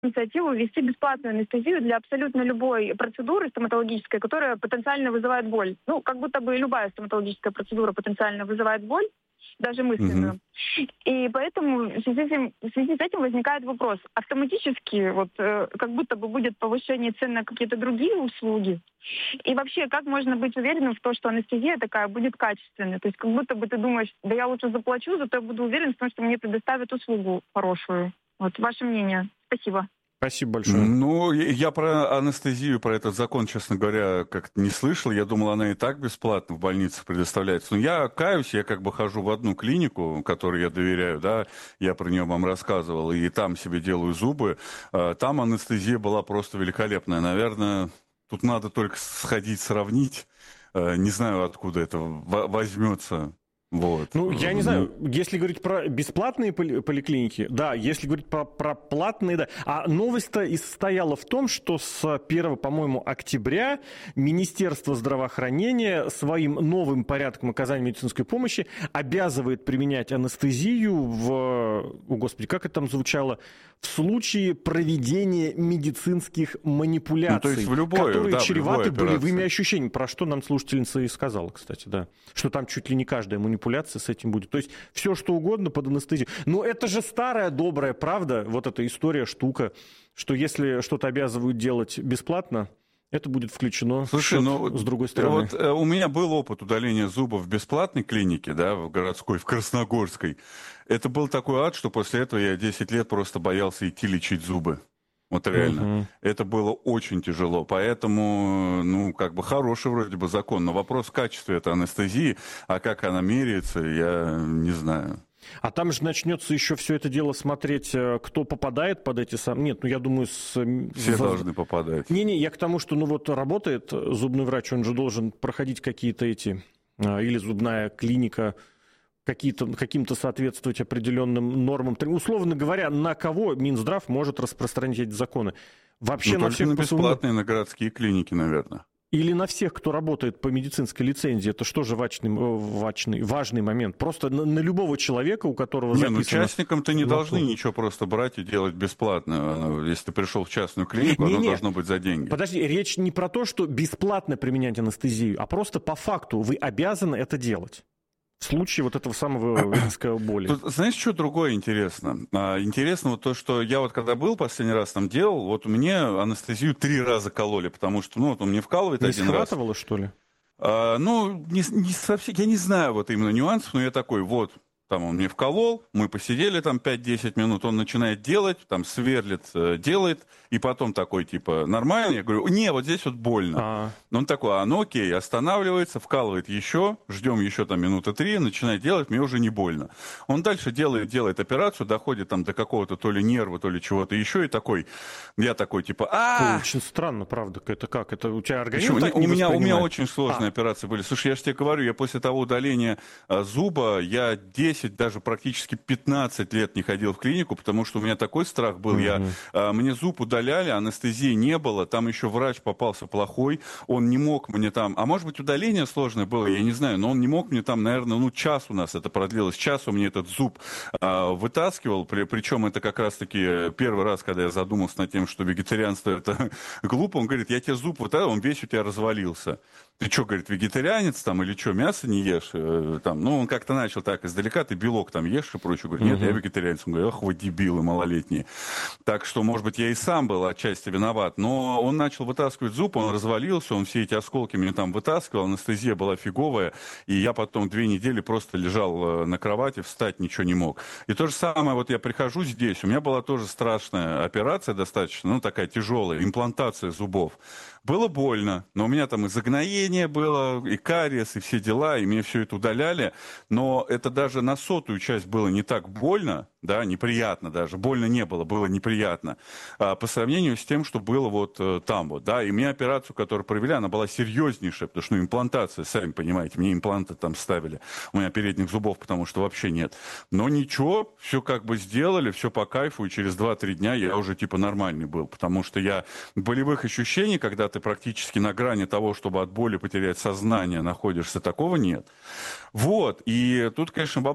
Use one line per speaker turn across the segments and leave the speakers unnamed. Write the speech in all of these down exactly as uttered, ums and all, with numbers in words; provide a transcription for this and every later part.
инициативу ввести бесплатную анестезию для абсолютно любой процедуры стоматологической, которая потенциально вызывает боль. Ну, как будто бы любая стоматологическая процедура потенциально вызывает боль, даже мысленную.
Мгм.
И поэтому в связи, с этим, в связи с этим возникает вопрос. Автоматически вот, э, как будто бы будет повышение цен на какие-то другие услуги. И вообще, как можно быть уверенным в том, что анестезия такая будет качественной? То есть как будто бы ты думаешь, да я лучше заплачу, зато я буду уверен в том, что мне предоставят услугу хорошую. Вот ваше мнение. Спасибо.
Спасибо большое.
Ну, я я про анестезию, про этот закон, честно говоря, как-то не слышал. Я думал, она и так бесплатно в больницах предоставляется. Но я каюсь, я как бы хожу в одну клинику, которой я доверяю, да, я про нее вам рассказывал, и там себе делаю зубы. А, Там анестезия была просто великолепная. Наверное, тут надо только сходить, сравнить. Э, Не знаю, откуда это во- возьмется. Вот.
Ну, я не
Ну,
знаю, если говорить про бесплатные поли- поликлиники, да, если говорить про, про платные, да. А новость-то и состояла в том, что с первого, по-моему, октября Министерство здравоохранения своим новым порядком оказания медицинской помощи обязывает применять анестезию в, о господи, как это там звучало, в случае проведения медицинских манипуляций,
Ну, то есть в любой,
которые
да, в
чреваты
любой операции.
болевыми ощущениями, про что нам слушательница и сказала, кстати, да, что там чуть ли не каждая манипуляция с этим будет. То есть все, что угодно под анестезией. Но это же старая добрая правда, вот эта история, штука, что если что-то обязывают делать бесплатно, это будет включено в
Слушай,
счет
ну,
с другой стороны.
вот э, у меня был опыт удаления зубов в бесплатной клинике, да, в городской, в Красногорской. Это был такой ад, что после этого я десять лет просто боялся идти лечить зубы. Вот реально.
Мгм.
Это было очень тяжело. Поэтому, ну, как бы хороший вроде бы закон. Но вопрос качества этой анестезии, а как она меряется, я не знаю.
А там же начнется еще все это дело смотреть, э, кто попадает под эти сам. Нет, ну я думаю, с... м,
Все
в-
должны попадать.
Не-не, я к тому, что ну вот работает зубной врач, он же должен проходить какие-то эти, а, или зубная клиника, какие-то, каким-то соответствовать определенным нормам. Тр- Условно говоря, на кого Минздрав может распространить эти законы? Вообще
Ну,
на
только
всех
на
по своему-
бесплатные, на городские клиники, наверное.
Или на всех, кто работает по медицинской лицензии, это что же важный, э, важный, важный момент? Просто на, на любого человека, у которого
Не, ну
записано...
частникам-то не
в
должны
АПО.
ничего просто брать и делать бесплатно. Если ты пришел в частную клинику, оно
Не-не.
должно быть за деньги.
Подожди, речь не про то, что бесплатно применять анестезию, а просто по факту вы обязаны это делать. В случае вот этого самого риска боли.
Тут, знаешь, что другое интересно? А, интересно вот то, что я вот когда был последний раз там делал, вот мне анестезию три раза кололи, потому что, ну, вот он мне вкалывает
Не
один раз.
схватывало, что ли?
А, ну, не, не совсем, я не знаю вот именно нюансов, но я такой, вот, там он мне вколол, мы посидели там пять-десять минут, он начинает делать, там сверлит, э, делает, и потом такой, типа, нормально? Я говорю, не, вот здесь вот больно.
А,
Но он такой, а ну окей, останавливается, вкалывает еще, ждем еще там минуты три, начинает делать, мне уже не больно. Он дальше делает, делает операцию, доходит там до какого-то то ли нерва, то ли чего-то еще, и такой, я такой, типа, а
очень странно, правда. Это как? Это у тебя организм
Почему?
так
Не,
не
у, меня, у меня
воспринимает?
очень сложные
А.
операции были. Слушай, я же тебе говорю, я после того удаления а, зуба, я десять, даже практически пятнадцать лет не ходил в клинику, потому что у меня такой страх был.
Мгм.
Я, а, мне зуб удаляли, анестезии не было, там еще врач попался плохой, он не мог мне там, а может быть удаление сложное было, я не знаю, но он не мог мне там, наверное, ну час у нас это продлилось, час у меня этот зуб а, вытаскивал, при, причем это как раз-таки первый раз, когда я задумался над тем, что вегетарианство это глупо, он говорит, я тебе зуб вытаскивал, он весь у тебя развалился. Ты что, говорит, вегетарианец там или что, мясо не ешь? Э, Там, ну, он как-то начал так издалека, ты белок там ешь и прочее. Говорит, нет,
Мгм.
я вегетарианец. Он говорит, ах, вы дебилы малолетние. Так что, может быть, я и сам был отчасти виноват. Но он начал вытаскивать зуб, он развалился, он все эти осколки мне там вытаскивал, анестезия была фиговая, и я потом две недели просто лежал э, на кровати, встать ничего не мог. И то же самое, вот я прихожу здесь, у меня была тоже страшная операция достаточно, ну, такая тяжелая, имплантация зубов. Было больно, но у меня там и загноение было, и кариес, и все дела, и мне все это удаляли. Но это даже на сотую часть было не так больно, да, неприятно даже. Больно не было, было неприятно. А, по сравнению с тем, что было вот э, там вот, да. И мне операцию, которую провели, она была серьезнейшая, потому что, ну, имплантация, сами понимаете, мне импланты там ставили. У меня передних зубов, потому что вообще нет. Но ничего, все как бы сделали, все по кайфу, и через два-три дня я уже типа нормальный был, потому что я болевых ощущений, когда ты практически на грани того, чтобы от боли потерять сознание находишься, такого нет. Вот, и тут, конечно, вопрос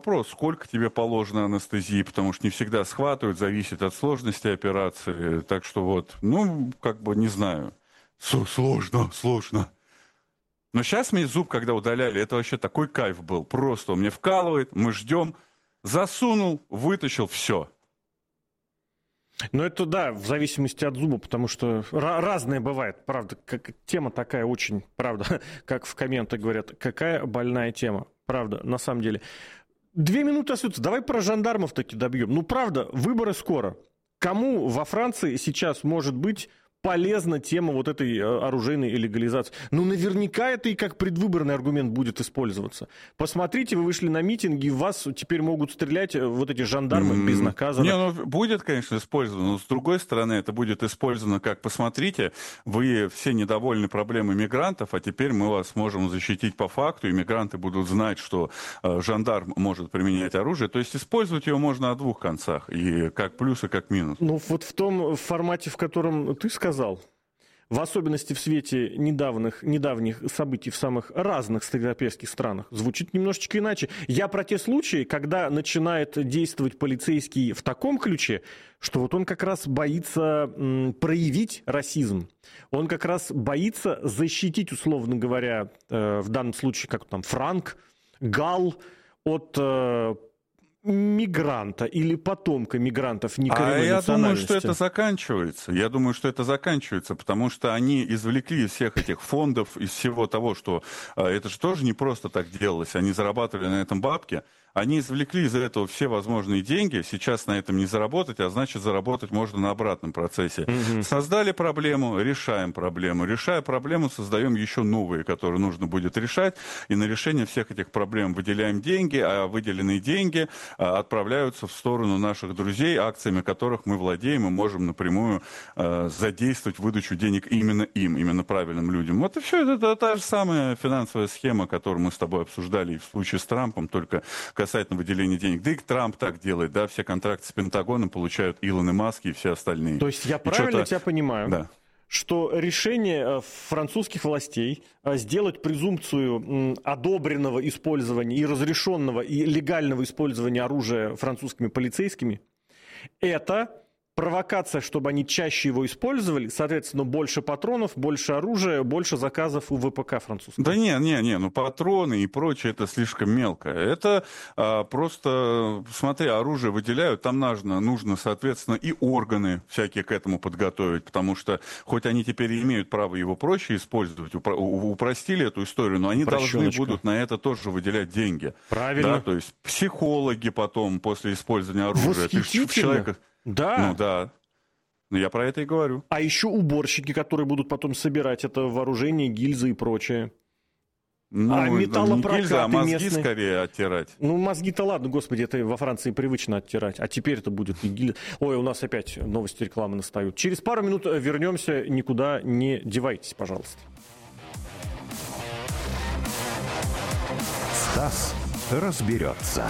вопрос, сколько тебе положено анестезии, потому что не всегда схватывают, зависит от сложности операции. Так что вот, ну, как бы, не знаю. Сложно, сложно. Но сейчас мне зуб, когда удаляли, это вообще такой кайф был. Просто он мне вкалывает, мы ждем, засунул, вытащил, все.
Ну, это да, в зависимости от зуба, потому что разное бывает, правда, как, тема такая очень, правда, как в комментах говорят, какая больная тема, правда, на самом деле. Две минуты остаются, давай про жандармов таки добьем. Ну, правда, выборы скоро. Кому во Франции сейчас может быть полезна тема вот этой оружейной легализации? Ну, наверняка это и как предвыборный аргумент будет использоваться. Посмотрите, вы вышли на митинги, вас теперь могут стрелять вот эти жандармы mm-hmm. безнаказанно.
Не, ну, будет, конечно, использовано, но с другой стороны, это будет использовано как, посмотрите, вы все недовольны проблемой мигрантов, а теперь мы вас можем защитить по факту, и мигранты будут знать, что э, жандарм может применять оружие. То есть использовать его можно на двух концах, и как плюс, и как минус.
Ну, вот в том формате, в котором ты сказал, в особенности в свете недавних, недавних событий в самых разных европейских странах, звучит немножечко иначе. Я про те случаи, когда начинает действовать полицейский в таком ключе, что вот он как раз боится м, проявить расизм. Он как раз боится защитить, условно говоря, э, в данном случае, как там, франк, гал от... Э, мигранта или потомка мигрантов некоренной
национальности. А я думаю,
национальности.
что это заканчивается. Я думаю, что это заканчивается, потому что они извлекли из всех этих фондов, из всего того, что... Это же тоже не просто так делалось. Они зарабатывали на этом бабки. Они извлекли из этого все возможные деньги. Сейчас на этом не заработать, а значит, заработать можно на обратном процессе. Mm-hmm. Создали проблему, решаем проблему. Решая проблему, создаем еще новые, которые нужно будет решать. И на решение всех этих проблем выделяем деньги, а выделенные деньги отправляются в сторону наших друзей, акциями которых мы владеем и можем напрямую э, задействовать выдачу денег именно им, именно правильным людям. Вот и все. Это, это та же самая финансовая схема, которую мы с тобой обсуждали и в случае с Трампом, только касательно выделения денег. Да и Трамп так делает, да, все контракты с Пентагоном получают Илон и Маск и все остальные.
То есть я
и
правильно тебя понимаю?
Да.
Что решение французских властей сделать презумпцию одобренного использования и разрешенного и легального использования оружия французскими полицейскими – это провокация, чтобы они чаще его использовали, соответственно, больше патронов, больше оружия, больше заказов у ВПК французского.
Да не, не, не, ну патроны и прочее, это слишком мелко. Это а, просто, смотри, оружие выделяют, там нужно, нужно, соответственно, и органы всякие к этому подготовить, потому что, хоть они теперь и имеют право его проще использовать, упро- упростили эту историю, но они должны будут на это тоже выделять деньги.
Правильно.
Да, то есть психологи потом, после использования оружия.
Восхитительно.
Человека...
Да.
Ну да. Ну, я про это и говорю.
А еще уборщики, которые будут потом собирать это вооружение, гильзы и прочее.
Ну,
а металлопрокаты
не гильзы, а мозги
местные.
Скорее оттирать.
Ну, мозги-то ладно, господи, это во Франции привычно оттирать. А теперь это будет и гильза. Ой, у нас опять новости рекламы настают. Через пару минут вернемся, никуда не девайтесь, пожалуйста.
Стас разберется.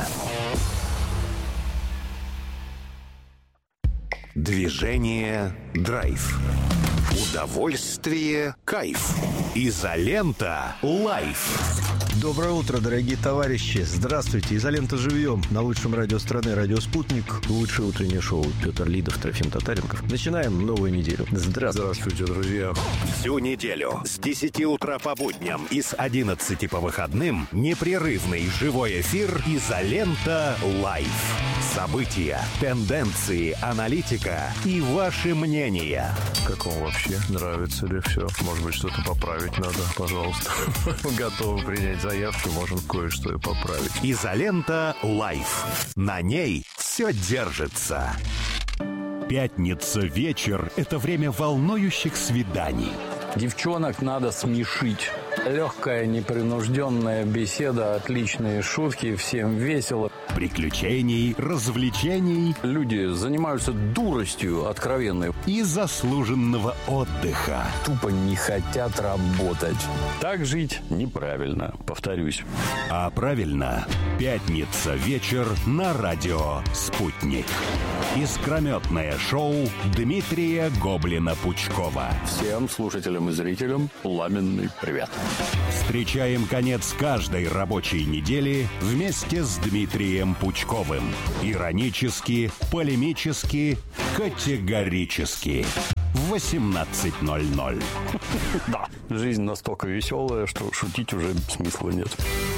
Движение драйв. Удовольствие кайф. Изолента лайф.
Доброе утро, дорогие товарищи. Здравствуйте. Изолента живьем. На лучшем радио страны, радио «Спутник». Лучшее утреннее шоу. Петр Лидов, Трофим Татаренков. Начинаем новую неделю. Здравствуйте.
Здравствуйте, друзья. Всю неделю с десяти утра по будням и с одиннадцати по выходным непрерывный живой эфир «Изолента лайф». События, тенденции, аналитика и ваши мнения.
Как вам вообще? Нравится ли все? Может быть, что-то поправить надо? Пожалуйста. Готовы принять заявки, можем кое-что и поправить.
«Изолента лайф». На ней все держится. Пятница вечер – это время волнующих свиданий.
Девчонок надо смешить. Легкая, непринужденная беседа, отличные шутки, всем весело.
Приключений, развлечений.
Люди занимаются дуростью откровенной.
И заслуженного отдыха.
Тупо не хотят работать. Так жить неправильно, повторюсь.
А правильно, пятница вечер на радио «Спутник». Искрометное шоу Дмитрия Гоблина-Пучкова.
Всем слушателям и зрителям пламенный привет.
Встречаем конец каждой рабочей недели вместе с Дмитрием Пучковым. Иронически, полемически, категорически. В восемнадцать ноль ноль.
Да, жизнь настолько веселая, что шутить уже смысла нет.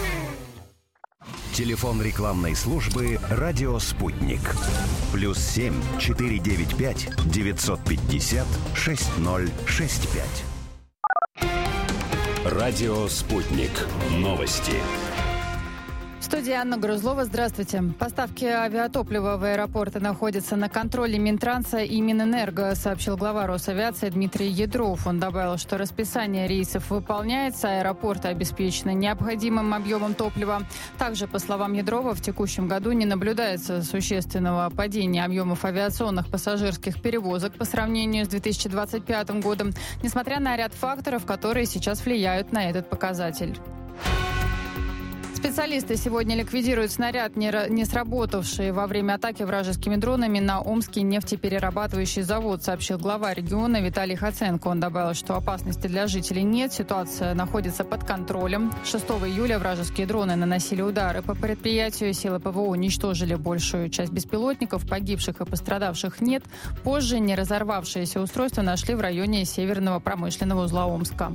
Телефон рекламной службы «Радио Спутник». Плюс семь четыре девять пять девятьсот пятьдесят шесть ноль шесть пять. Радио Спутник. Новости.
В студии Анна Грузлова. Здравствуйте. Поставки авиатоплива в аэропорты находятся на контроле Минтранса и Минэнерго, сообщил глава Росавиации Дмитрий Ядров. Он добавил, что расписание рейсов выполняется, аэропорты обеспечены необходимым объемом топлива. Также, по словам Ядрова, в текущем году не наблюдается существенного падения объемов авиационных пассажирских перевозок по сравнению с две тысячи двадцать пятым годом, несмотря на ряд факторов, которые сейчас влияют на этот показатель. Специалисты сегодня ликвидируют снаряд, не сработавший во время атаки вражескими дронами на Омский нефтеперерабатывающий завод, сообщил глава региона Виталий Хоценко. Он добавил, что опасности для жителей нет, ситуация находится под контролем. шестого июля вражеские дроны наносили удары по предприятию, силы ПВО уничтожили большую часть беспилотников, погибших и пострадавших нет. Позже неразорвавшиеся устройства нашли в районе северного промышленного узла Омска.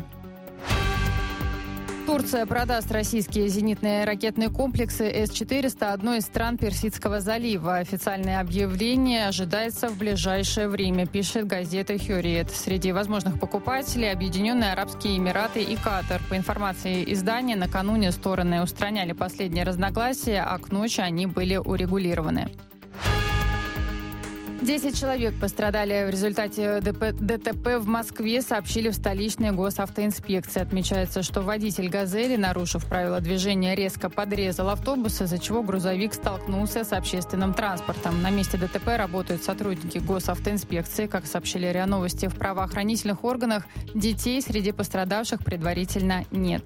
Турция продаст российские зенитные ракетные комплексы эс четыреста одной из стран Персидского залива. Официальное объявление ожидается в ближайшее время, пишет газета «Хюрриет». Среди возможных покупателей Объединенные Арабские Эмираты и Катар. По информации издания, накануне стороны устраняли последние разногласия, а к ночи они были урегулированы. Десять человек пострадали в результате ДТП в Москве, сообщили в столичной госавтоинспекции. Отмечается, что водитель «Газели», нарушив правила движения, резко подрезал автобус, из-за чего грузовик столкнулся с общественным транспортом. На месте ДТП работают сотрудники госавтоинспекции. Как сообщили РИА Новости, в правоохранительных органах детей среди пострадавших предварительно нет.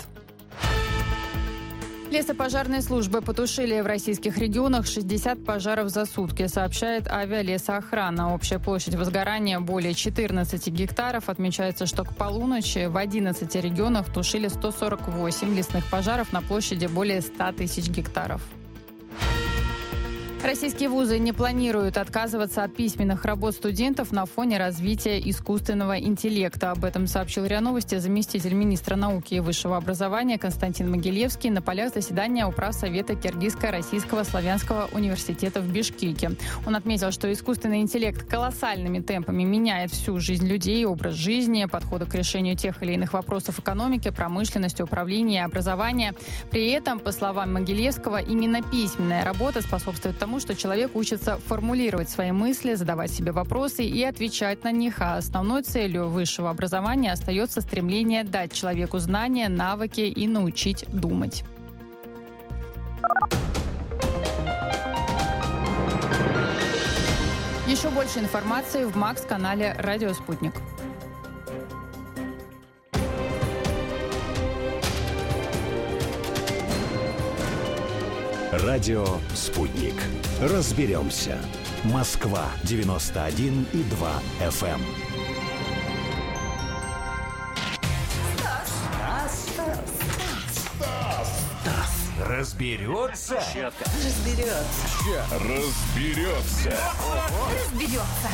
Лесопожарные службы потушили в российских регионах шестьдесят пожаров за сутки, сообщает авиалесоохрана. Общая площадь возгорания более четырнадцати гектаров. Отмечается, что к полуночи в одиннадцати регионах тушили сто сорок восемь лесных пожаров на площади более ста тысяч гектаров. Российские вузы не планируют отказываться от письменных работ студентов на фоне развития искусственного интеллекта. Об этом сообщил РИА Новости заместитель министра науки и высшего образования Константин Могилевский на полях заседания Управсовета Киргизско-Российского славянского университета в Бишкеке. Он отметил, что искусственный интеллект колоссальными темпами меняет всю жизнь людей, образ жизни, подходы к решению тех или иных вопросов экономики, промышленности, управления и образования. При этом, по словам Могилевского, именно письменная работа способствует тому, что человек учится формулировать свои мысли, задавать себе вопросы и отвечать на них, а основной целью высшего образования остается стремление дать человеку знания, навыки и научить думать. Еще больше информации в Макс-канале «Радио Спутник».
Радио «Спутник». Разберемся. Москва девяносто один и два эф эм.
Стас. Стас. Стас.
Разберется?
Разберется.
Разберется.
Разберется.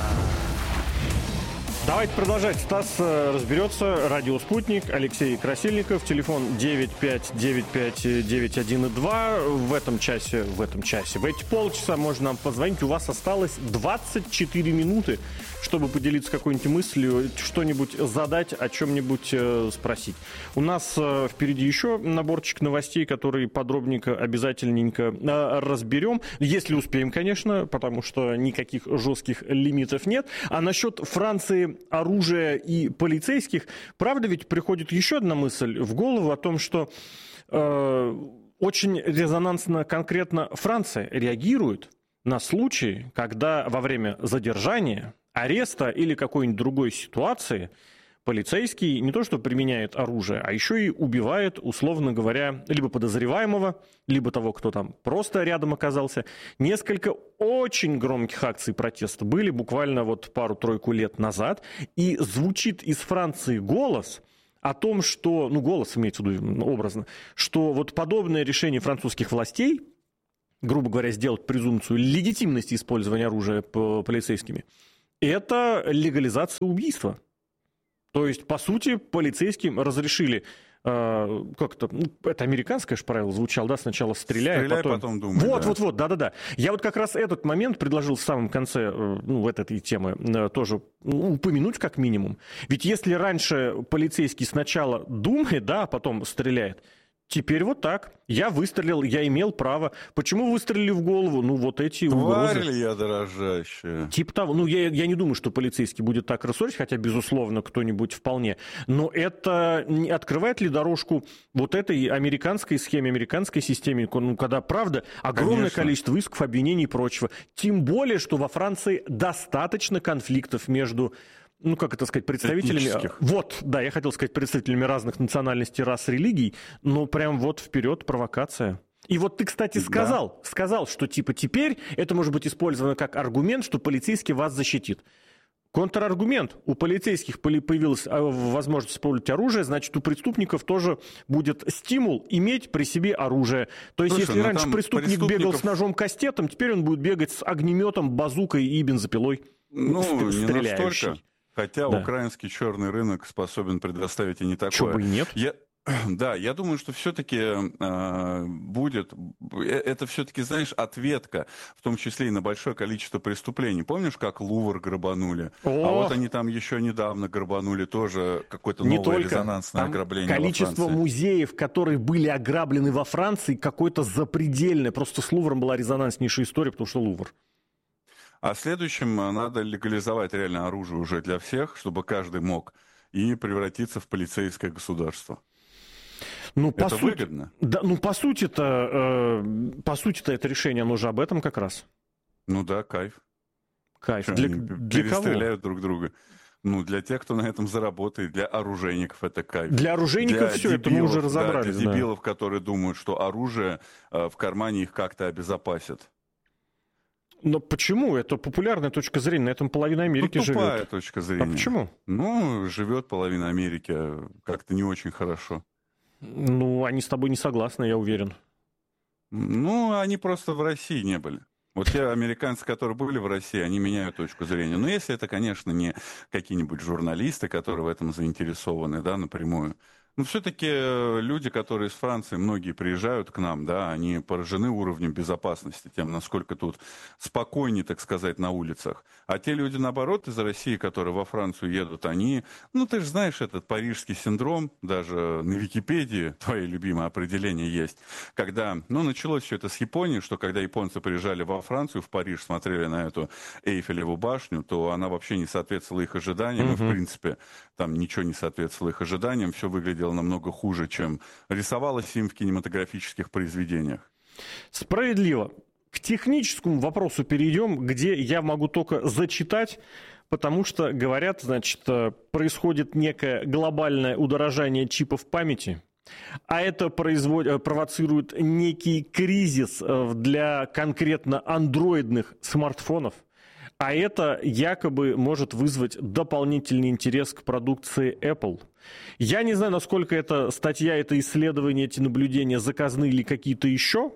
Давайте продолжать. Стас разберется. Радио «Спутник». Алексей Красильников. Телефон девять пять девять пять девять один два. В этом часе, в этом часе, в эти полчаса можно нам позвонить. У вас осталось двадцать четыре минуты, чтобы поделиться какой-нибудь мыслью, что-нибудь задать, о чем-нибудь э, спросить. У нас э, впереди еще наборчик новостей, которые подробненько, обязательненько э, разберем. Если успеем, конечно, потому что никаких жестких лимитов нет. А насчет Франции, оружия и полицейских, правда ведь приходит еще одна мысль в голову о том, что э, очень резонансно конкретно Франция реагирует на случаи, когда во время задержания, ареста или какой-нибудь другой ситуации полицейский не то что применяет оружие, а еще и убивает, условно говоря, либо подозреваемого, либо того, кто там просто рядом оказался. Несколько очень громких акций протеста были буквально вот пару-тройку лет назад. И звучит из Франции голос о том, что, ну, голос имеется в виду образно, что вот подобное решение французских властей, грубо говоря, сделать презумпцию легитимности использования оружия полицейскими, это легализация убийства. То есть, по сути, полицейским разрешили, э, как это, ну, это американское же правило звучало, да, сначала стреляй,
Стреляй,
потом...
потом думай.
Вот,
да.
вот, вот, да-да-да. Я вот как раз этот момент предложил в самом конце, э, ну, вот этой темы э, тоже ну, упомянуть как минимум. Ведь если раньше полицейский сначала думает, да, а потом стреляет, теперь вот так. Я выстрелил, я имел право. Почему выстрелили в голову? Ну, вот эти угрозы.
Тварь ли я дорожащая?
Типа того. Ну, я, я не думаю, что полицейский будет так рассорить, хотя, безусловно, кто-нибудь вполне. Но это не открывает ли дорожку вот этой американской схеме, американской системе, ну, когда, правда, огромное
Конечно.
количество исков, обвинений и прочего. Тем более, что во Франции достаточно конфликтов между... ну, как это сказать, представителями...
Этнических.
Вот, да, я хотел сказать представителями разных национальностей, рас, религий, но прям вот вперед провокация. И вот ты, кстати, сказал, да. сказал, что типа теперь это может быть использовано как аргумент, что полицейский вас защитит. Контраргумент. У полицейских появилась возможность использовать оружие, значит, у преступников тоже будет стимул иметь при себе оружие. То есть,
Слушай,
если
ну
раньше преступник
преступников...
бегал с ножом-кастетом, теперь он будет бегать с огнеметом, базукой и бензопилой.
Ну, не
стреляющий.
настолько. Хотя
Да.
украинский черный рынок способен предоставить и не такое.
Чего бы и нет.
Я... Да, я думаю, что все-таки э, будет, это все-таки, знаешь, ответка, в том числе и на большое количество преступлений. Помнишь, как Лувр грабанули?
О!
А вот они там еще недавно грабанули тоже какое-то
Не
новое
только.
резонансное
Там
ограбление
количество
во Франции.
музеев, которые были ограблены во Франции, какое-то запредельное. Просто с Лувром была резонанснейшая история, потому что Лувр.
А следующим надо легализовать реально оружие уже для всех, чтобы каждый мог, и превратиться в полицейское государство.
Ну, по
это
сути,
выгодно.
Да, ну, по сути-то, э, по сути-то это решение, оно же об этом как раз.
Ну да, кайф.
Кайф.
Что
Для,
они
для кого?
перестреляют друг друга. Ну, для тех, кто на этом заработает, для оружейников это кайф.
Для оружейников
Для
все, это мы
дебилов,
уже разобрались.
Да, для
Да.
дебилов, которые думают, что оружие э, в кармане их как-то обезопасит.
Но почему? Это популярная точка зрения. На этом половина Америки
ну, тупая
живет.
точка зрения.
А почему?
Ну, живет половина Америки как-то не очень хорошо.
Ну, они с тобой не согласны, я уверен.
Ну, они просто в России не были. Вот те американцы, которые были в России, они меняют точку зрения. Но если это, конечно, не какие-нибудь журналисты, которые в этом заинтересованы, да, напрямую. Но все-таки люди, которые из Франции, многие приезжают к нам, да, они поражены уровнем безопасности, тем, насколько тут спокойнее, так сказать, на улицах. А те люди, наоборот, из России, которые во Францию едут, они, ну, ты же знаешь, этот парижский синдром, даже на Википедии твое любимое определение есть, когда, ну, началось все это с Японии, что когда японцы приезжали во Францию, в Париж, смотрели на эту Эйфелеву башню, то она вообще не соответствовала их ожиданиям, mm-hmm. и, в принципе, там ничего не соответствовало их ожиданиям, все выглядело намного хуже, чем рисовалось им в кинематографических произведениях.
Справедливо. К техническому вопросу перейдем, где я могу только зачитать, потому что, говорят, значит, происходит некое глобальное удорожание чипов памяти, а это производ... провоцирует некий кризис для конкретно андроидных смартфонов. А это якобы может вызвать дополнительный интерес к продукции Apple. Я не знаю, насколько эта статья, это исследование, эти наблюдения заказны или какие-то еще,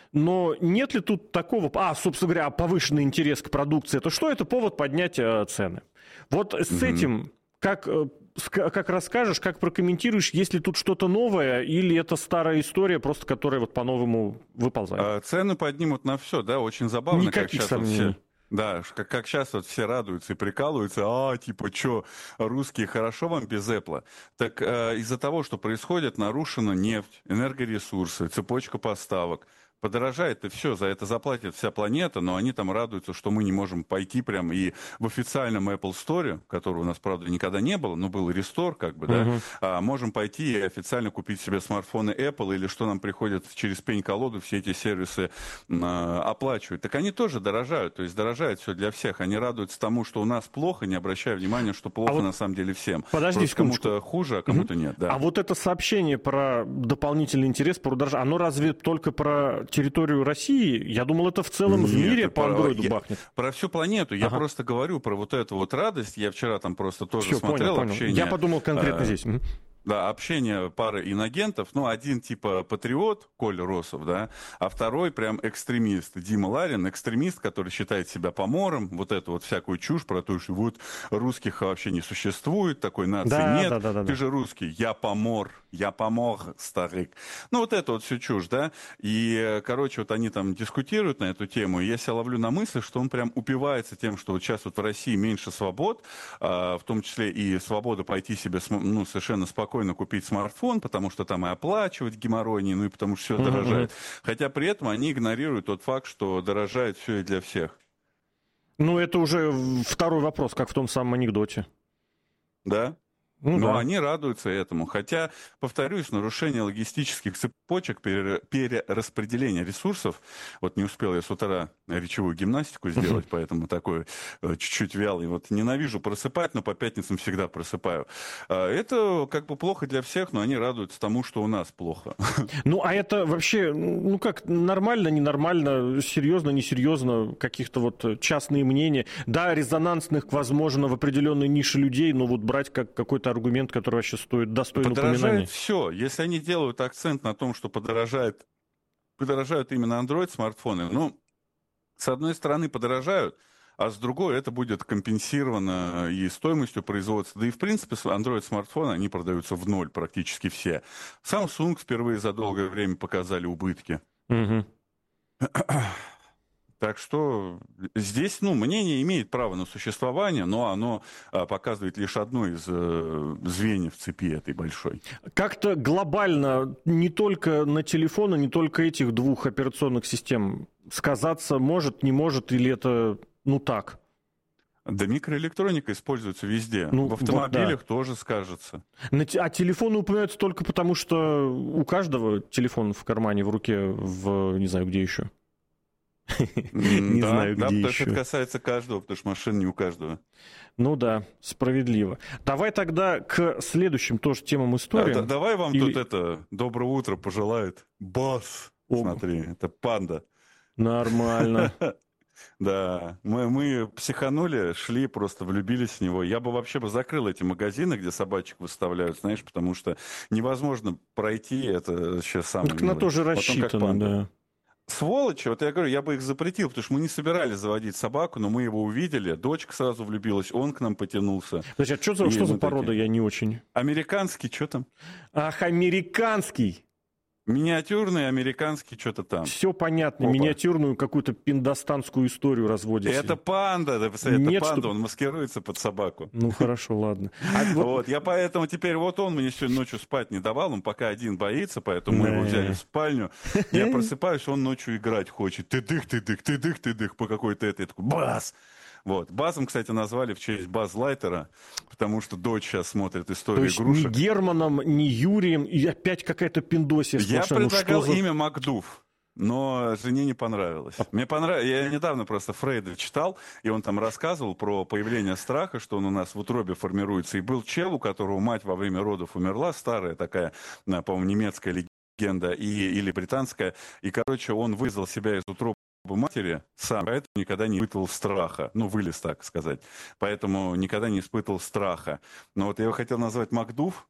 но нет ли тут такого... А, собственно говоря, повышенный интерес к продукции, это что? Это повод поднять э, цены. Вот с mm-hmm. этим, как, э, как расскажешь, как прокомментируешь, есть ли тут что-то новое или это старая история, просто которая вот по-новому выползает?
А, цены поднимут на все, да, очень забавно.
Никаких
как
сомнений.
Вот все... Да, как, как сейчас вот все радуются и прикалываются, а, типа, что, русские, хорошо вам без Apple? Так э, из-за того, что происходит, нарушена нефть, энергоресурсы, цепочка поставок, подорожает, и все, за это заплатит вся планета, но они там радуются, что мы не можем пойти прям и в официальном Apple Store, который у нас, правда, никогда не было, но был рестор, как бы, да, uh-huh. а, можем пойти и официально купить себе смартфоны Apple, или что нам приходит через пень-колоду, все эти сервисы а, оплачивать. Так они тоже дорожают, то есть дорожает все для всех. Они радуются тому, что у нас плохо, не обращая внимания, что плохо а вот на самом деле всем.
Подожди,
кому-то хуже, а кому-то uh-huh. нет. Да.
А вот это сообщение про дополнительный интерес, про удорожание, оно разве только про территорию России? Я думал, это в целом
Нет,
в мире по
про,
андроиду
я,
бахнет.
Про всю планету. Я
ага.
просто говорю про вот эту вот радость. Я вчера там просто тоже
Все,
смотрел
понял,
общение.
понял. Я подумал конкретно а, здесь.
Да, общение пары инагентов, ну, один типа патриот, Коля Росов, да, а второй прям экстремист, Дима Ларин, экстремист, который считает себя помором, вот эту вот всякую чушь про то, что вот русских вообще не существует, такой нации
да,
нет,
да, да, да,
ты
да.
же русский, я помор, я помог, старик. Ну, вот это вот все чушь, да, и, короче, вот они там дискутируют на эту тему, и я себя ловлю на мысли, что он прям упивается тем, что вот сейчас вот в России меньше свобод, а, в том числе и свобода пойти себе, ну, совершенно спокойно спокойно купить смартфон, потому что там и оплачивать геморройнее, ну и потому что все mm-hmm. дорожает. Хотя при этом они игнорируют тот факт, что дорожает все и для всех.
Ну, это уже второй вопрос, как в том самом анекдоте.
Да?
Ну,
Но
да.
они радуются этому. Хотя, повторюсь, нарушение логистических цепочек, пере- перераспределение ресурсов, вот не успел я с утра речевую гимнастику сделать, поэтому такой э, чуть-чуть вялый. Вот ненавижу просыпать, но по пятницам всегда просыпаю. А это как бы плохо для всех, но они радуются тому, что у нас плохо.
Ну, а это вообще, ну как, нормально, ненормально, серьезно, несерьезно, каких-то вот частные мнения. Да, резонансных, возможно, в определенной нише людей, но вот брать как какой-то аргумент, который вообще стоит достойно упоминания.
Подорожает все. Если они делают акцент на том, что подорожает, подорожают именно Android-смартфоны, ну, с одной стороны, подорожают, а с другой это будет компенсировано и стоимостью производства. Да и, в принципе, Android-смартфоны, они продаются в ноль практически все. Samsung впервые за долгое время показали убытки.
Угу.
Так что здесь, ну, мнение имеет право на существование, но оно а, показывает лишь одно из э, звеньев цепи этой большой.
Как-то глобально не только на телефоны, не только этих двух операционных систем сказаться может, не может, или это, ну, так?
Да микроэлектроника используется везде.
Ну,
в автомобилях
вот, да.
тоже скажется.
А телефоны упоминаются только потому, что у каждого телефон в кармане, в руке, в не знаю где еще. Не
да,
знаю,
да,
где
потому
еще.
что это касается каждого, потому что машин не у каждого.
Ну да, справедливо. Давай тогда к следующим тоже темам истории.
Да, да, давай вам
Или...
тут это доброе утро пожелает Бас.
О.
Смотри, это панда.
Нормально.
Да, мы, мы психанули, шли, просто влюбились в него. Я бы вообще бы закрыл эти магазины, где собачек выставляют, знаешь, потому что невозможно пройти, это сейчас самое.
Так на то же рассчитано, да.
Сволочи, вот я говорю, я бы их запретил, потому что мы не собирались заводить собаку, но мы его увидели, дочка сразу влюбилась, он к нам потянулся.
Подожди, а что за, что за порода, такие... я не очень...
Американский, что там?
Ах, американский!
Миниатюрный, американский, что-то там.
Все понятно,
Опа.
Миниатюрную какую-то пиндостанскую историю разводите.
Это панда, это
Нет,
панда,
что...
он маскируется под собаку.
Ну хорошо, ладно.
А вот... вот, я поэтому теперь, вот он мне сегодня ночью спать не давал, он пока один боится, поэтому мы его взяли в спальню. Я просыпаюсь, он ночью играть хочет. Ты дых, ты дых, ты дых, ты дых, по какой-то этой, такой, бас! Вот. Басом, кстати, назвали в честь Баз Лайтера, потому что дочь сейчас смотрит историю
игрушек. То есть
игрушек.
ни Германом, ни Юрием, и опять какая-то пиндосия.
Я
сплошная.
предлагал
ну, за...
имя Макдув, но жене не понравилось. Мне понравилось. Я недавно просто Фрейда читал, и он там рассказывал про появление страха, что он у нас в утробе формируется. И был чел, у которого мать во время родов умерла, старая такая, по-моему, немецкая легенда и, или британская. И, короче, он вызвал себя из утробы матери сам, поэтому никогда не испытывал страха. Ну, вылез, так сказать. Поэтому никогда не испытывал страха. Но вот я его хотел назвать Макдув.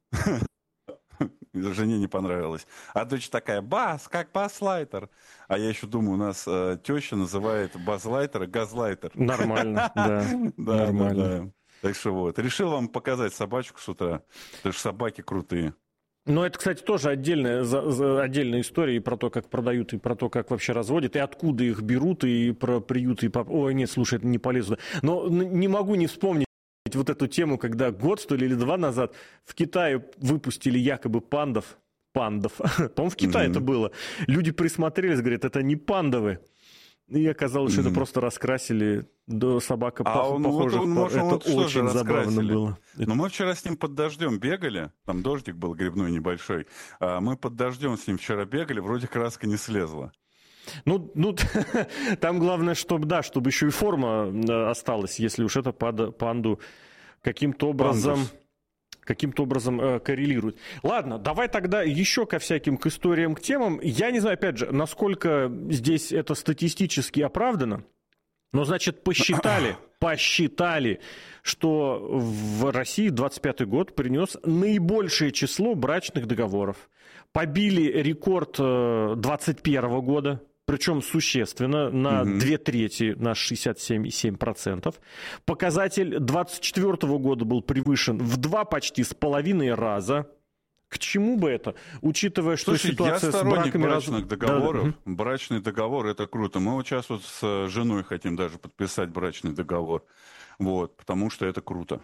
Жене не понравилось. А дочь такая, Бас, как Базлайтер. А я еще думаю, у нас э, теща называет Базлайтера Газлайтер.
Нормально, да.
Да,
нормально.
да. Так что вот. Решил вам показать собачку с утра. Потому что собаки крутые.
Ну, это, кстати, тоже отдельная, за, за, отдельная история и про то, как продают, и про то, как вообще разводят, и откуда их берут, и про приюты. И по... Ой, нет, слушай, это не полезно. Но не могу не вспомнить вот эту тему, когда год, что ли, или два назад в Китае выпустили якобы пандов. Пандов. По-моему, в Китае mm-hmm. это было. Люди присмотрелись, говорят, это не пандовы. И оказалось, что mm-hmm. это просто раскрасили до собака
а
пох...
он,
похожих.
Вот он, может,
это
вот
очень забавно было.
Но мы вчера с ним под дождем бегали, там дождик был грибной небольшой, а мы под дождем с ним вчера бегали, вроде краска не слезла.
Ну, ну там главное, чтобы, да, чтобы еще и форма осталась, если уж это панду каким-то образом... Пандус. каким-то образом э, коррелирует. Ладно, давай тогда еще ко всяким, к историям, к темам. Я не знаю, опять же, насколько здесь это статистически оправдано, Ну, значит, посчитали, посчитали, что в России двадцать пятый год принес наибольшее число брачных договоров. Побили рекорд двадцать первого года, причем существенно, на угу. две трети, на шестьдесят семь целых семь десятых процента. Показатель двадцать четвёртого года был превышен в два почти с половиной раза. К чему бы это, учитывая, что
Слушай,
ситуация
я
с браками...
брачных
раз...
договоров.
Да, да.
Брачный договор — это круто. Мы вот сейчас вот с женой хотим даже подписать брачный договор. Вот, потому что это круто.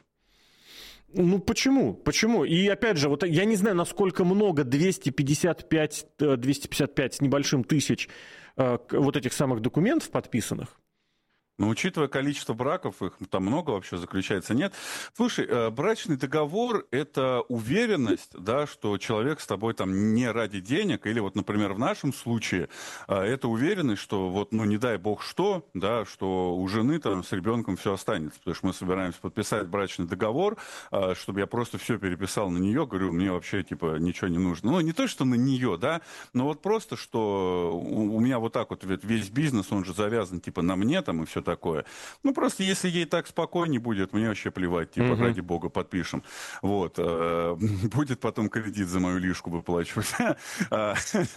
Ну, почему? Почему? И опять же, вот я не знаю, насколько много, двести пятьдесят пять, двести пятьдесят пять с небольшим тысяч э, вот этих самых документов подписанных.
Но учитывая количество браков, их там много вообще заключается, нет. Слушай, брачный договор – это уверенность, да, что человек с тобой там не ради денег, или вот, например, в нашем случае, это уверенность, что вот, ну, не дай бог что, да, что у жены там с ребенком все останется, потому что мы собираемся подписать брачный договор, чтобы я просто все переписал на нее, говорю, мне вообще, типа, ничего не нужно. Ну, не то, что на нее, да, но вот просто, что у меня вот так вот весь бизнес, он же завязан, типа, на мне там и все такое. Ну, просто если ей так спокойнее будет, мне вообще плевать, типа, uh-huh. ради бога, подпишем. Вот. Будет потом кредит за мою лишку выплачивать.
А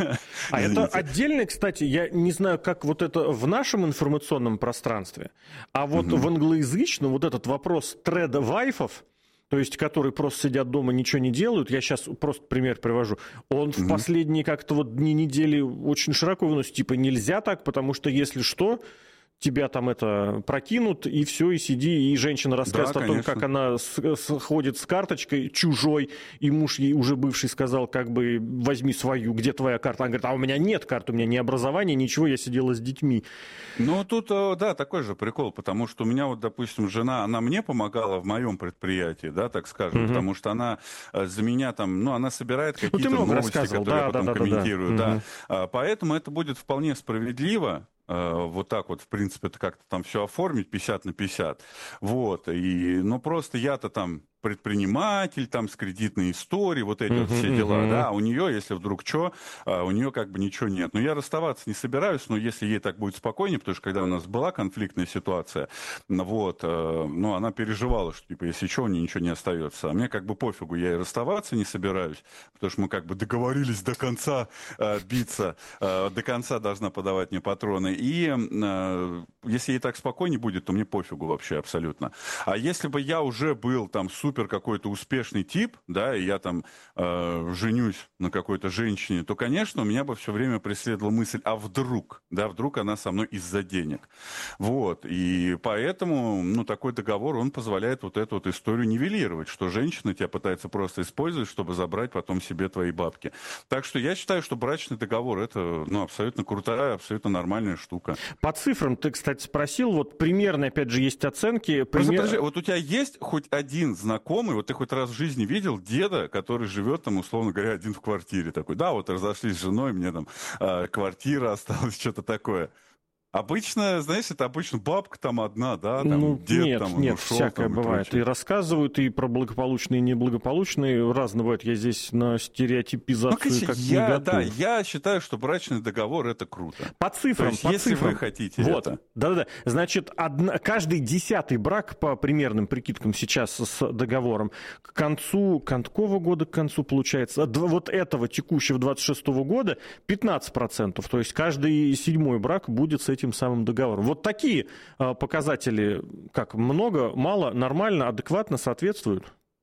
это отдельно, кстати, я не знаю, как вот это в нашем информационном пространстве, а вот в англоязычном вот этот вопрос треда-вайфов, то есть, которые просто сидят дома, ничего не делают. Я сейчас просто пример привожу. Он mm-hmm. в последние как-то вот дни недели очень широко выносит. Типа, нельзя так, потому что если что, тебя там это прокинут, и все, и сиди, и женщина рассказывает да, о том, как она с, с, ходит с карточкой чужой, и муж ей уже бывший сказал, как бы, возьми свою, где твоя карта? Она говорит, а у меня нет карты, у меня ни образования, ничего, я сидела с детьми.
Ну, тут, да, такой же прикол, потому что у меня вот, допустим, жена, она мне помогала в моем предприятии, да, так скажем, угу. потому что она за меня там, ну, она собирает какие-то ну, новости, которые да, я потом да, комментирую, да, да. да. Угу. Поэтому это будет вполне справедливо. Вот так вот, в принципе, это как-то там все оформить пятьдесят на пятьдесят. Вот. И, ну, просто я-то там предприниматель, там, с кредитной историей, вот эти uh-huh, вот все дела, uh-huh. да, а у нее, если вдруг что, у нее как бы ничего нет. Но я расставаться не собираюсь, но если ей так будет спокойнее, потому что когда у нас была конфликтная ситуация, вот, ну, она переживала, что, типа, если что, у нее ничего не остается. А мне как бы пофигу, я и расставаться не собираюсь, потому что мы как бы договорились до конца э, биться, э, до конца должна подавать мне патроны. И э, если ей так спокойнее будет, то мне пофигу вообще абсолютно. А если бы я уже был там супер супер какой-то успешный тип, да, и я там э, женюсь на какой-то женщине, то, конечно, у меня бы все время преследовала мысль, а вдруг, да, вдруг она со мной из-за денег. Вот, и поэтому, ну, такой договор, он позволяет вот эту вот историю нивелировать, что женщина тебя пытается просто использовать, чтобы забрать потом себе твои бабки. Так что я считаю, что брачный договор, это, ну, абсолютно крутая, абсолютно нормальная штука.
По цифрам ты, кстати, спросил, вот примерно, опять же, есть оценки.
Пример... Подожди, вот у тебя есть хоть один знакомый, вот ты хоть раз в жизни видел деда, который живет там, условно говоря, один в квартире такой? Да, вот разошлись с женой, мне там э, квартира осталась, что-то такое. Обычно, знаешь, это обычно бабка там одна, да, там
ну,
дед
нет,
там
нет,
ушел.
Всякое
там,
бывает. И, и рассказывают и про благополучные, и неблагополучные. Разные бывают. Я здесь на стереотипизацию ну, как
я,
не готов.
Да, я считаю, что брачный договор — это круто.
По цифрам,
есть,
по
если
цифрам.
вы хотите
вот.
это.
Да-да-да. Значит, одна, каждый десятый брак, по примерным прикидкам сейчас с договором, к концу, к какого года к концу получается? Вот этого текущего двадцать шестого года пятнадцать процентов. То есть каждый седьмой брак будет с этим самым договором. Вот такие э, показатели, как много, мало, нормально, адекватно соответствуют?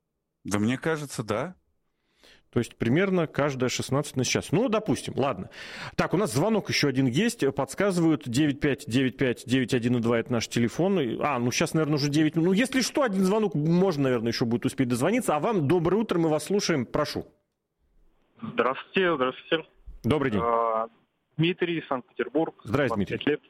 Да мне кажется, да.
То есть примерно каждая шестнадцать на час. Ну, допустим, ладно. Так, у нас звонок еще один есть. Подсказывают девять пять девять пять девять один два, это наш телефон. А, ну сейчас, наверное, уже девять. Ну, если что, один звонок можно, наверное, еще будет успеть дозвониться. А вам доброе утро, мы вас слушаем. Прошу.
Здравствуйте, здравствуйте.
Добрый день.
Дмитрий, Санкт-Петербург.
Здравствуйте, Дмитрий.
Лет.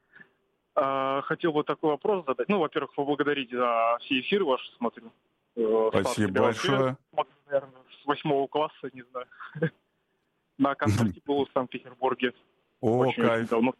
Хотел бы такой вопрос задать. Ну, во-первых, поблагодарить за все эфиры ваши, смотрю.
Спасибо большое.
Наверное, с восьмого класса, не знаю. На концерте был в Санкт-Петербурге.
О,
очень,
кайф.
Очень давно.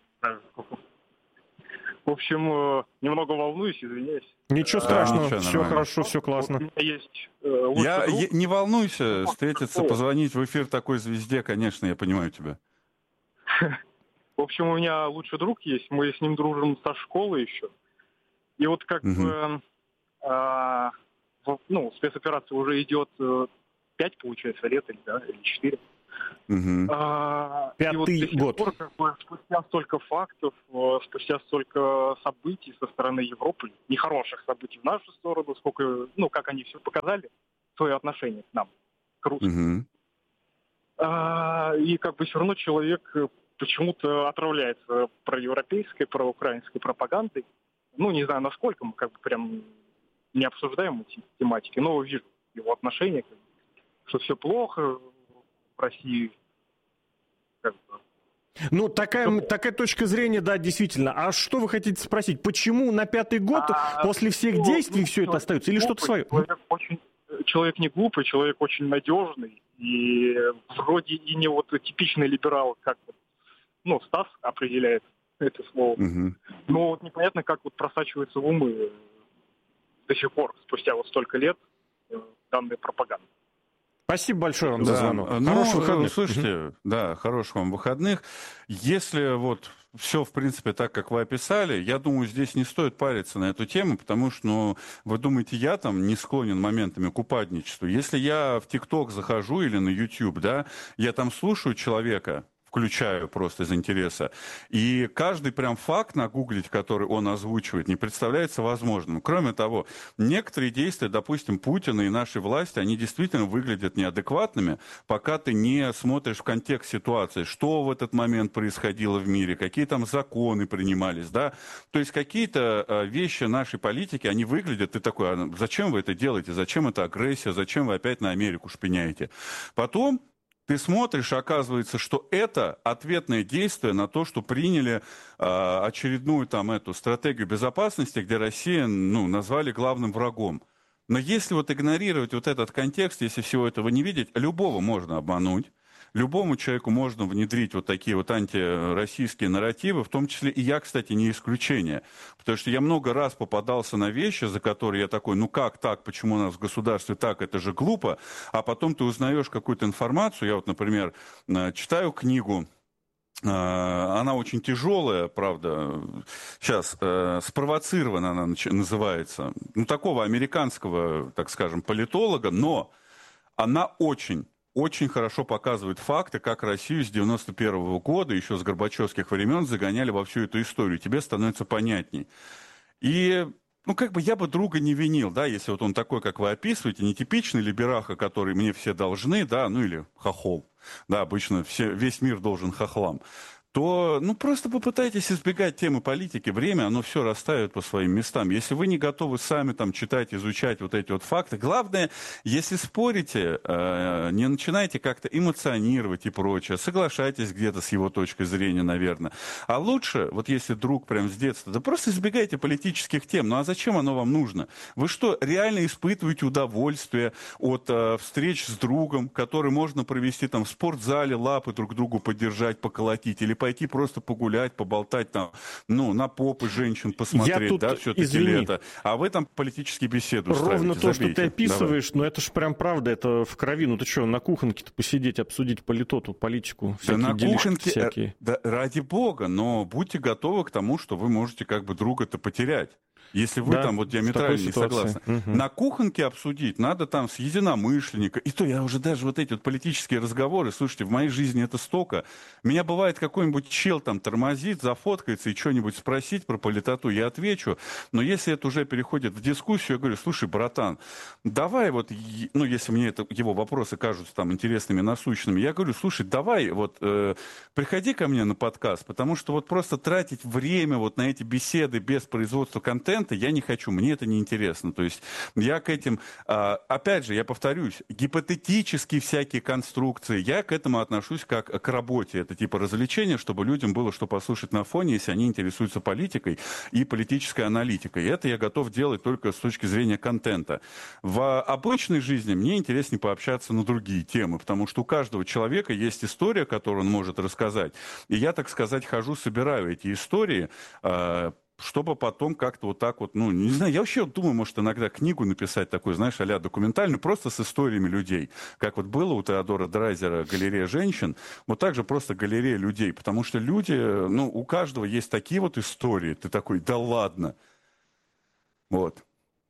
В общем, немного волнуюсь, извиняюсь.
Ничего страшного, а, все хорошо, все классно.
У меня есть,
э, я, я, не волнуйся, встретиться, позвонить в эфир такой звезде, конечно, я понимаю тебя.
В общем, у меня лучший друг есть, мы с ним дружим со школы еще. И вот как
Мгм.
бы, а, в- ну, спецоперация уже идет э, пять, получается, лет или, да, или четыре.
Мгм.
А, и
Пятый
вот до сих
год.
пор, как бы, спустя столько фактов, э, спустя столько событий со стороны Европы, нехороших событий в нашу сторону, сколько, ну, как они все показали, свое отношение к нам, к русским.
Мгм.
А, и как бы все равно человек э, почему-то отравляется проевропейской, проукраинской пропагандой. Ну, не знаю, насколько мы как бы прям не обсуждаем эти тематики, но вижу его отношение, как бы, что все плохо в России. Как бы.
Ну, такая, такая точка зрения, да, действительно. А что вы хотите спросить? Почему на пятый год
А,
после всех
ну,
действий
ну,
все это
человек
остается? Или что-то
глупый,
свое?
Человек, очень, человек не глупый, человек очень надежный. И вроде и не вот типичный либерал, как вот, ну, Стас определяет это слово.
Мгм.
Но вот непонятно, как вот просачивается в умы до сих пор, спустя вот столько лет, э, данная пропаганда.
Спасибо большое вам за
Да,
звонок.
ну,
Хороших
э,
выходных.
слушайте, да, хороших вам выходных. Если вот все, в принципе, так, как вы описали, я думаю, здесь не стоит париться на эту тему, потому что, ну, вы думаете, я там не склонен моментами к упадничеству. Если я в ТикТок захожу или на YouTube, да, я там слушаю человека, включаю просто из интереса. И каждый прям факт нагуглить, который он озвучивает, не представляется возможным. Кроме того, некоторые действия, допустим, Путина и нашей власти, они действительно выглядят неадекватными, пока ты не смотришь в контекст ситуации, что в этот момент происходило в мире, какие там законы принимались, да. То есть какие-то э, вещи нашей политики, они выглядят, ты такой, а зачем вы это делаете, зачем это агрессия, зачем вы опять на Америку шпиняете. Потом ты смотришь, оказывается, что это ответное действие на то, что приняли э, очередную там эту стратегию безопасности, где Россия, ну, назвали главным врагом. Но если вот игнорировать вот этот контекст, если всего этого не видеть, любого можно обмануть. Любому человеку можно внедрить вот такие вот антироссийские нарративы, в том числе и я, кстати, не исключение. Потому что я много раз попадался на вещи, за которые я такой, ну как так, почему у нас в государстве так, это же глупо. А потом ты узнаешь какую-то информацию. Я вот, например, читаю книгу, она очень тяжелая, правда, сейчас, спровоцирована она называется, ну такого американского, так скажем, политолога, но она очень... очень хорошо показывает факты, как Россию с девяносто первого года, еще с горбачевских времен, загоняли во всю эту историю. Тебе становится понятней. И, ну, как бы я бы друга не винил, да, если вот он такой, как вы описываете, нетипичный либераха, который мне все должны, да, ну, или хохол, да, обычно все, весь мир должен хохлам, то, ну, просто попытайтесь избегать темы политики. Время, оно все расставит по своим местам. Если вы не готовы сами там читать, изучать вот эти вот факты, главное, если спорите, э, не начинайте как-то эмоционировать и прочее, соглашайтесь где-то с его точкой зрения, наверное. А лучше, вот если друг прям с детства, да просто избегайте политических тем. Ну, а зачем оно вам нужно? Вы что, реально испытываете удовольствие от э, встреч с другом, который можно провести там в спортзале, лапы друг другу поддержать, поколотить, или пойти просто погулять, поболтать там, ну, на попы женщин посмотреть,
тут,
да, все-таки
извини,
лето. А вы там политические беседы устраиваете.
Ровно то,
забейте.
что ты описываешь,
Давай.
ну это ж прям правда, это в крови. Ну ты что, на кухонке-то посидеть, обсудить политоту, политику,
Да
всякие
на кухонке,
всякие.
Да, ради бога, но будьте готовы к тому, что вы можете как бы друга-то потерять. Если вы
Да,
там вот
в
диаметрально
такой
не
ситуации.
согласны.
Угу.
На кухонке обсудить надо там с единомышленником. И то я уже даже вот эти вот политические разговоры, слушайте, в моей жизни это столько. Меня бывает какой-нибудь чел там тормозит, зафоткается и что-нибудь спросить про политоту, я отвечу. Но если это уже переходит в дискуссию, я говорю, слушай, братан, давай вот, ну если мне это, его вопросы кажутся там интересными, насущными, я говорю, слушай, давай вот э, приходи ко мне на подкаст, потому что вот просто тратить время вот на эти беседы без производства контента я не хочу, мне это неинтересно. То есть я к этим, опять же, я повторюсь, гипотетические всякие конструкции, я к этому отношусь как к работе. Это типа развлечения, чтобы людям было что послушать на фоне, если они интересуются политикой и политической аналитикой. И это я готов делать только с точки зрения контента. В обычной жизни мне интереснее пообщаться на другие темы, потому что у каждого человека есть история, которую он может рассказать. И я, так сказать, хожу, собираю эти истории, чтобы потом как-то вот так вот, ну, не знаю, я вообще думаю, может, иногда книгу написать такую, знаешь, а-ля документальную, просто с историями людей. Как вот было у Теодора Драйзера галерея женщин, вот так же просто галерея людей. Потому что люди, ну, у каждого есть такие вот истории. Ты такой, да ладно. Вот.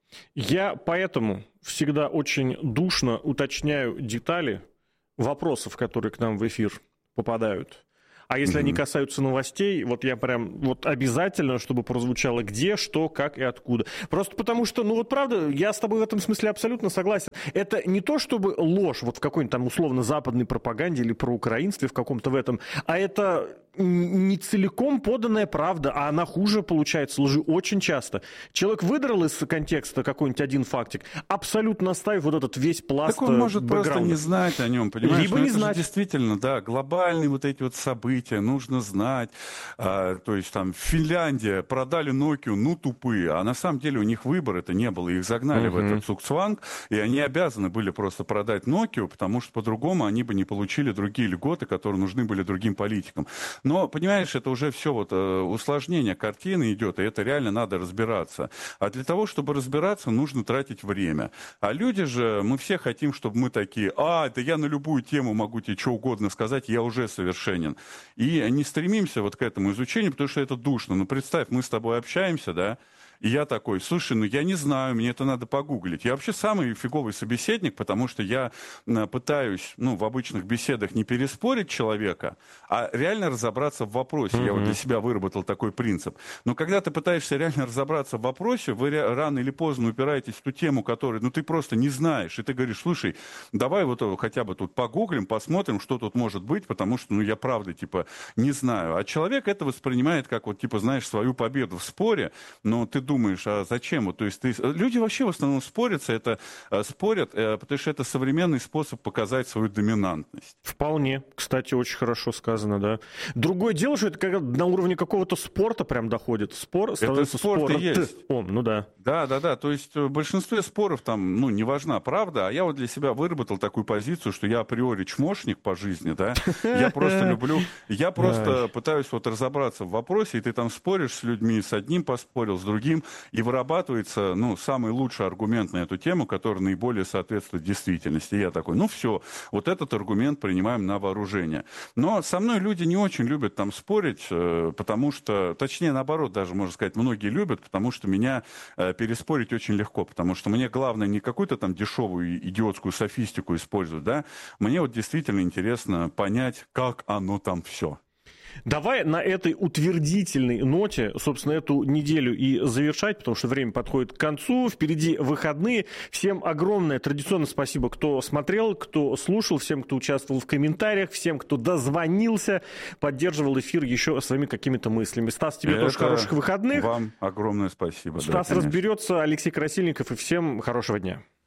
Я поэтому всегда очень душно уточняю детали вопросов, которые к нам в эфир попадают. А если mm-hmm. они касаются новостей, вот я прям вот обязательно, чтобы прозвучало где, что, как и откуда. Просто потому что, ну вот правда, я с тобой в этом смысле абсолютно согласен. Это не то, чтобы ложь вот в какой-нибудь там условно-западной пропаганде или проукраинстве в каком-то в этом, а это не целиком поданная правда, а она хуже получается лжи очень часто. Человек выдрал из контекста какой-нибудь один фактик, абсолютно оставив вот этот весь пласт бэкграунда.
Так он может просто не знать о нем, понимаешь?
Либо
Но
не
это
знать.
Же действительно, да, глобальные вот эти вот события нужно знать. А, то есть там Финляндия продали Nokia, ну тупые, а на самом деле у них выбора-то не было, их загнали uh-huh. в этот цугцванг, и они обязаны были просто продать Nokia, потому что по-другому они бы не получили другие льготы, которые нужны были другим политикам. Но, понимаешь, это уже все вот э, усложнение картины идет, и это реально надо разбираться. А для того, чтобы разбираться, нужно тратить время. А люди же, мы все хотим, чтобы мы такие, а, да я на любую тему могу тебе что угодно сказать, я уже совершенен. И не стремимся вот к этому изучению, потому что это душно. Ну, представь, мы с тобой общаемся, да, и я такой, слушай, ну я не знаю, мне это надо погуглить. Я вообще самый фиговый собеседник, потому что я пытаюсь, ну, в обычных беседах не переспорить человека, а реально разобраться в вопросе. Mm-hmm. Я вот для себя выработал такой принцип. Но когда ты пытаешься реально разобраться в вопросе, вы рано или поздно упираетесь в ту тему, которую, ну, ты просто не знаешь. И ты говоришь, слушай, давай вот хотя бы тут погуглим, посмотрим, что тут может быть, потому что, ну, я правда, типа, не знаю. А человек это воспринимает как вот, типа, знаешь, свою победу в споре, но ты думаешь, а зачем? Вот, то есть ты... Люди вообще в основном спорятся, это спорят, потому что это современный способ показать свою доминантность.
Вполне. Кстати, очень хорошо сказано, да. Другое дело, что это как на уровне какого-то спорта прям доходит. Спор становится
это спорт
спором.
И есть.
О, ну да.
Да, да, да. То есть в большинстве споров там, ну, не важна правда, а я вот для себя выработал такую позицию, что я априори чмошник по жизни, да. Я просто люблю... Я просто пытаюсь вот разобраться в вопросе, и ты там споришь с людьми, с одним поспорил, с другим, и вырабатывается, ну, самый лучший аргумент на эту тему, который наиболее соответствует действительности. И я такой, ну, все, вот этот аргумент принимаем на вооружение. Но со мной люди не очень любят там спорить, потому что, точнее, наоборот, даже, можно сказать, многие любят, потому что меня переспорить очень легко, потому что мне главное не какую-то там дешевую идиотскую софистику использовать, да, мне вот действительно интересно понять, как оно там все.
Давай на этой утвердительной ноте, собственно, эту неделю и завершать, потому что время подходит к концу, впереди выходные. Всем огромное традиционно спасибо, кто смотрел, кто слушал, всем, кто участвовал в комментариях, всем, кто дозвонился, поддерживал эфир еще своими какими-то мыслями. Стас, тебе Это тоже хороших выходных.
Вам огромное спасибо.
Стас да, разберется, Алексей Красильников, и всем хорошего дня.